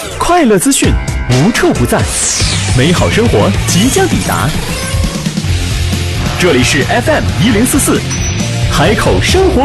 快乐资讯无处不在，美好生活即将抵达。这里是 FM1044，海口生活